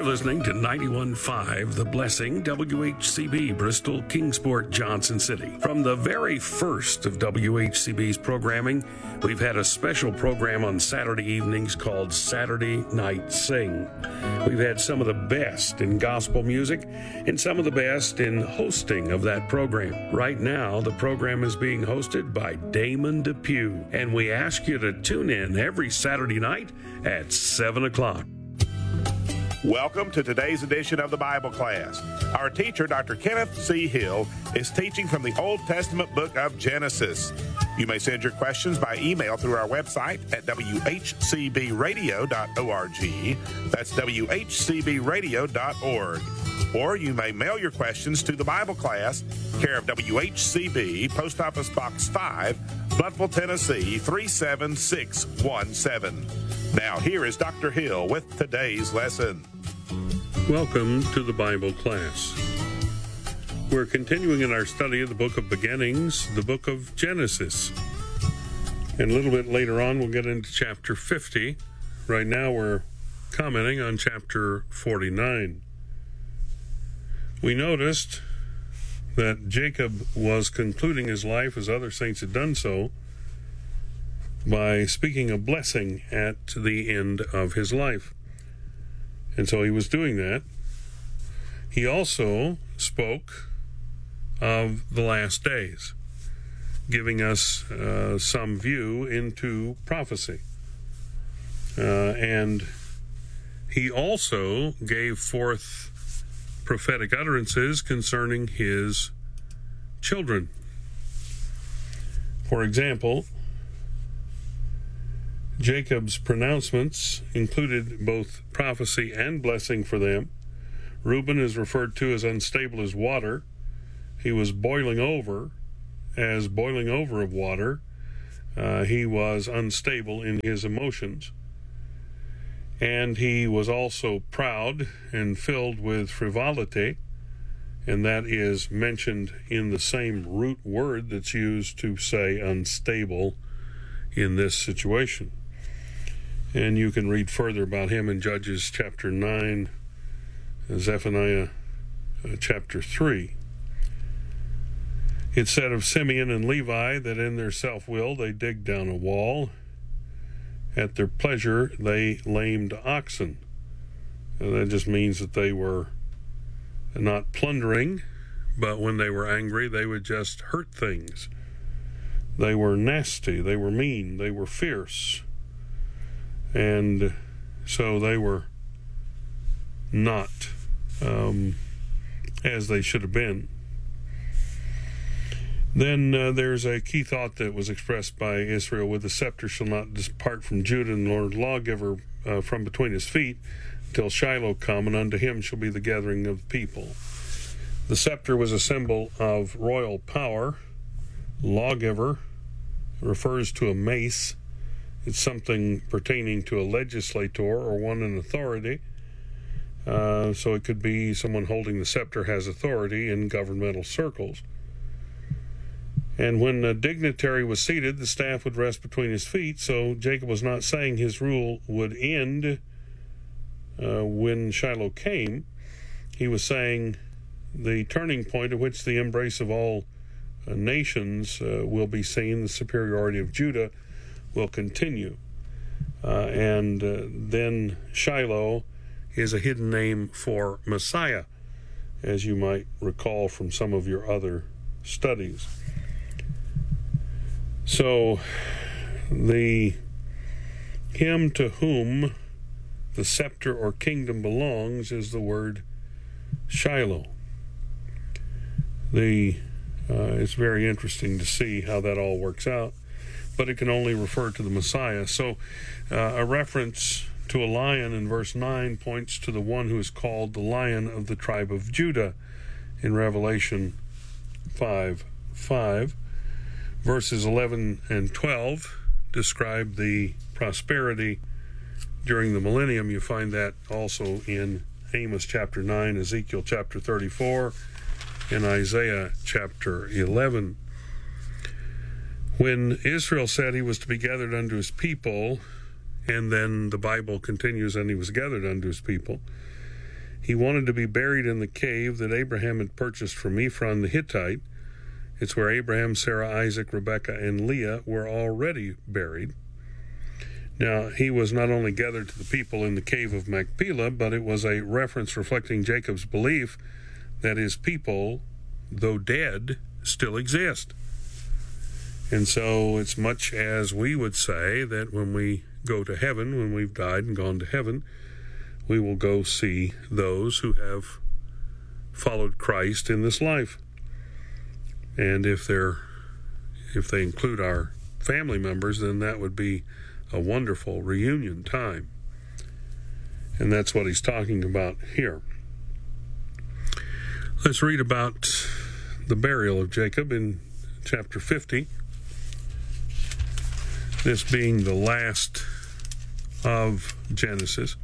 listening to 91.5 The Blessing, WHCB, Bristol, Kingsport, Johnson City. From the very first of WHCB's programming, we've had a special program on Saturday evenings called Saturday Night Sing. We've had some of the best in gospel music and some of the best in hosting of that program. Right now, the program is being hosted by Damon Depew, and we ask you to tune in every Saturday night at 7 o'clock. Welcome to today's edition of the Bible class. Our teacher, Dr. Kenneth C. Hill, is teaching from the Old Testament book of Genesis. You may send your questions by email through our website at whcbradio.org. That's whcbradio.org. Or you may mail your questions to the Bible class, care of WHCB, Post Office Box 5, Bloodville, Tennessee, 37617. Now, here is Dr. Hill with today's lesson. Welcome to the Bible class. We're continuing in our study of the book of beginnings, the book of Genesis. And a little bit later on, we'll get into chapter 50. Right now, we're commenting on chapter 49. We noticed that Jacob was concluding his life, as other saints had done so, by speaking a blessing at the end of his life. And so he was doing that. He also spoke of the last days, giving us some view into prophecy. And he also gave forth prophetic utterances concerning his children. For example, Jacob's pronouncements included both prophecy and blessing for them. Reuben is referred to as unstable as water. He was boiling over as boiling over of water. He was unstable in his emotions. And he was also proud and filled with frivolity, and that is mentioned in the same root word that's used to say unstable in this situation. And you can read further about him in Judges chapter 9, Zephaniah chapter 3. It said of Simeon and Levi that in their self-will they digged down a wall. At their pleasure they lamed oxen. And that just means that they were not plundering, but when they were angry they would just hurt things. They were nasty, they were mean, they were fierce. And so they were not as they should have been. Then there's a key thought that was expressed by Israel: with the scepter shall not depart from Judah, nor lawgiver from between his feet, till Shiloh come, and unto him shall be the gathering of the people. The scepter was a symbol of royal power. Lawgiver refers to a mace. It's something pertaining to a legislator or one in authority. So it could be someone holding the scepter has authority in governmental circles. And when a dignitary was seated, the staff would rest between his feet. So Jacob was not saying his rule would end when Shiloh came. He was saying the turning point at which the embrace of all nations will be seen, the superiority of Judah will continue. And then Shiloh is a hidden name for Messiah, as you might recall from some of your other studies. So the him to whom the scepter or kingdom belongs is the word Shiloh. It's very interesting to see how that all works out, but it can only refer to the Messiah. So a reference to a lion in verse 9 points to the one who is called the Lion of the tribe of Judah in Revelation 5:5. Verses 11 and 12 describe the prosperity during the millennium. You find that also in Amos chapter 9, Ezekiel chapter 34, and Isaiah chapter 11. When Israel said he was to be gathered unto his people, and then the Bible continues, and he was gathered unto his people, He wanted to be buried in the cave that Abraham had purchased from Ephron the Hittite. It's where Abraham, Sarah, Isaac, Rebekah, and Leah were already buried. Now, he was not only gathered to the people in the cave of Machpelah, but it was a reference reflecting Jacob's belief that his people, though dead, still exist. And so it's much as we would say that when we go to heaven, when we've died and gone to heaven, we will go see those who have followed Christ in this life. And if they include our family members, then that would be a wonderful reunion time. And that's what he's talking about here. Let's read about the burial of Jacob in chapter 50. This being the last of Genesis.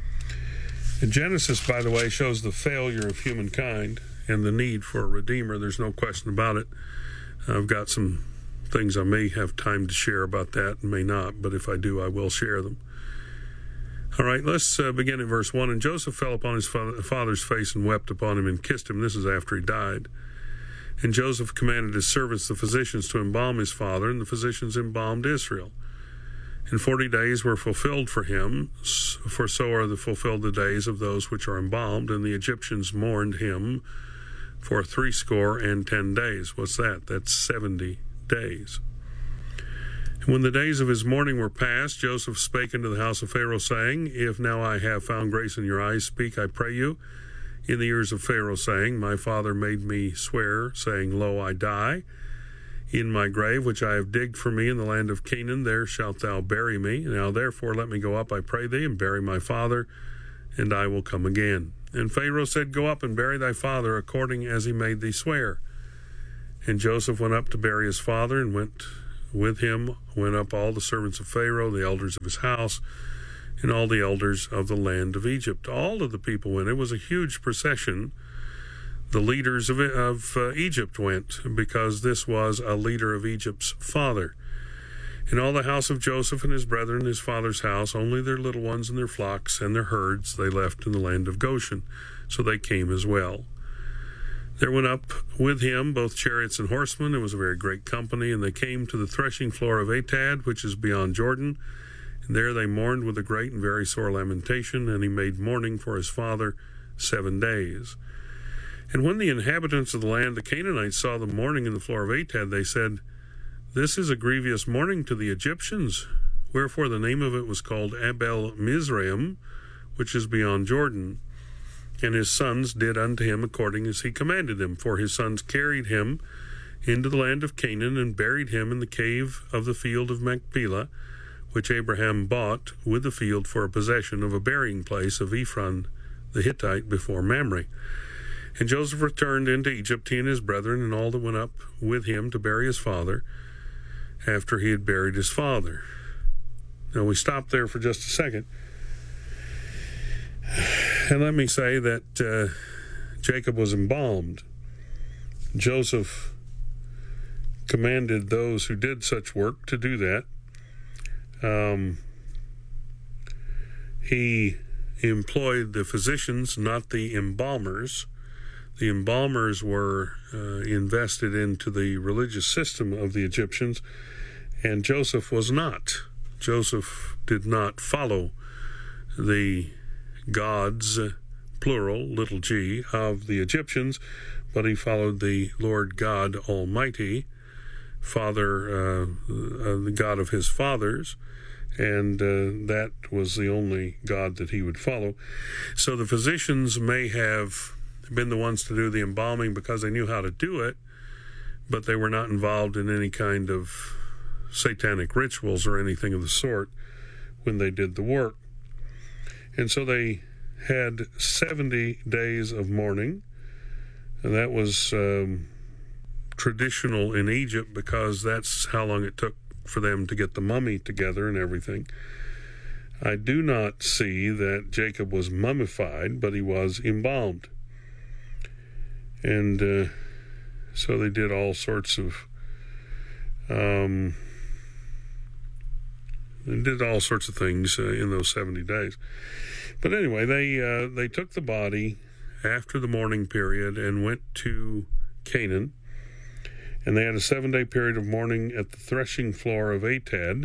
And Genesis, by the way, shows the failure of humankind and the need for a Redeemer. There's no question about it. I've got some things I may have time to share about that and may not, but if I do, I will share them. All right, let's begin at verse 1. And Joseph fell upon his father's face and wept upon him and kissed him. This is after he died. And Joseph commanded his servants, the physicians, to embalm his father, and the physicians embalmed Israel. And 40 days were fulfilled for him, for so are fulfilled the days of those which are embalmed. And the Egyptians mourned him for 70 days. What's that? That's 70 days. And when the days of his mourning were past, Joseph spake unto the house of Pharaoh, saying, If now I have found grace in your eyes, speak, I pray you, in the ears of Pharaoh, saying, My father made me swear, saying, Lo, I die. In my grave, which I have digged for me in the land of Canaan, there shalt thou bury me. Now therefore let me go up, I pray thee, and bury my father, and I will come again. And Pharaoh said, Go up and bury thy father, according as he made thee swear. And Joseph went up to bury his father, and with him went up all the servants of Pharaoh, the elders of his house, and all the elders of the land of Egypt. All of the people went. It was a huge procession. The leaders of Egypt went, because this was a leader of Egypt's father. In all the house of Joseph and his brethren, his father's house, only their little ones and their flocks and their herds they left in the land of Goshen. So they came as well. There went up with him both chariots and horsemen. It was a very great company, and they came to the threshing floor of Atad, which is beyond Jordan. And there they mourned with a great and very sore lamentation, and he made mourning for his father 7 days. And when the inhabitants of the land, the Canaanites, saw the mourning in the floor of Atad, they said, This is a grievous mourning to the Egyptians. Wherefore the name of it was called Abel Mizraim, which is beyond Jordan. And his sons did unto him according as he commanded them. For his sons carried him into the land of Canaan, and buried him in the cave of the field of Machpelah, which Abraham bought with the field for a possession of a burying place of Ephron the Hittite before Mamre. And Joseph returned into Egypt, he and his brethren, and all that went up with him to bury his father, after he had buried his father. Now we stop there for just a second. And let me say that Jacob was embalmed. Joseph commanded those who did such work to do that. He employed the physicians, not the embalmers. The embalmers were invested into the religious system of the Egyptians, and Joseph was not. Joseph did not follow the gods, plural, little g, of the Egyptians, but he followed the Lord God Almighty, Father, the God of his fathers, and that was the only God that he would follow. So the physicians may have been the ones to do the embalming because they knew how to do it, but they were not involved in any kind of satanic rituals or anything of the sort when they did the work. And so they had 70 days of mourning, and that was traditional in Egypt because that's how long it took for them to get the mummy together and everything. I do not see that Jacob was mummified, but he was embalmed. And so they did all sorts of and did all sorts of things in those 70 days. But anyway, they took the body after the mourning period and went to Canaan, and they had a 7-day period of mourning at the threshing floor of Atad,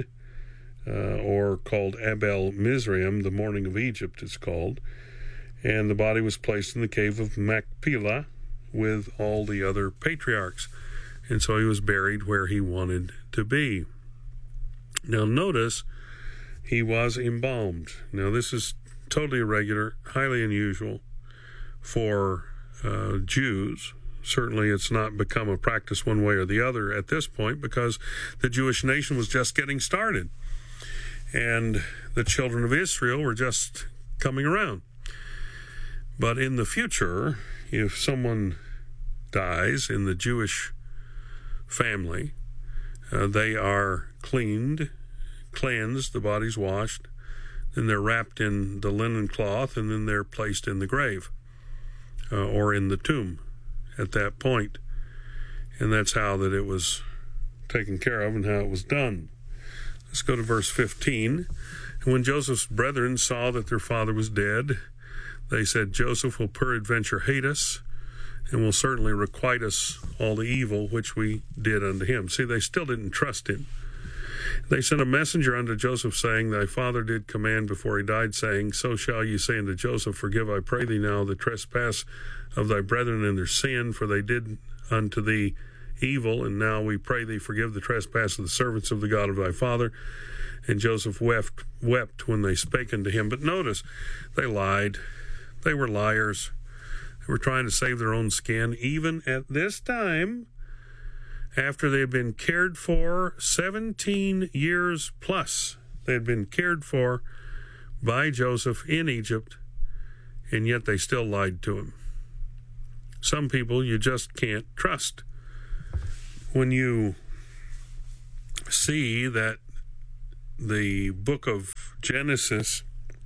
or called Abel Mizraim, the mourning of Egypt it's called, and the body was placed in the cave of Machpelah with all the other patriarchs, and so he was buried where he wanted to be. Now notice, he was embalmed. Now this is totally irregular, highly unusual for Jews. Certainly it's not become a practice one way or the other at this point, because the Jewish nation was just getting started and the children of Israel were just coming around. But in the future, if someone dies in the Jewish family, they are cleansed, the body's washed, then they're wrapped in the linen cloth, and then they're placed in the grave or in the tomb at that point. And that's how that it was taken care of and how it was done. Let's go to verse 15. And when Joseph's brethren saw that their father was dead, they said, Joseph will peradventure hate us, and will certainly requite us all the evil which we did unto him. See, they still didn't trust him. They sent a messenger unto Joseph, saying, Thy father did command before he died, saying, So shall ye say unto Joseph, Forgive, I pray thee now, the trespass of thy brethren and their sin, for they did unto thee evil, and now we pray thee, forgive the trespass of the servants of the God of thy father. And Joseph wept when they spake unto him. But notice, they lied. They were liars. They were trying to save their own skin, even at this time, after they had been cared for 17 years plus. They had been cared for by Joseph in Egypt, and yet they still lied to him. Some people you just can't trust. When you see that the book of Genesis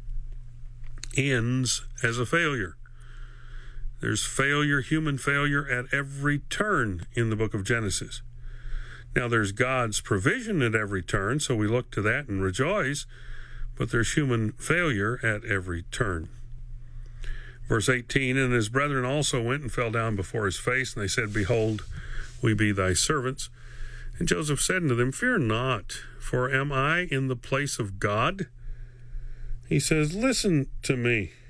ends as a failure, there's failure, human failure at every turn in the book of Genesis. Now, there's God's provision at every turn, so we look to that and rejoice, but there's human failure at every turn. Verse 18, And his brethren also went and fell down before his face, and they said, Behold, we be thy servants. And Joseph said unto them, Fear not, for am I in the place of God? He says, Listen to me.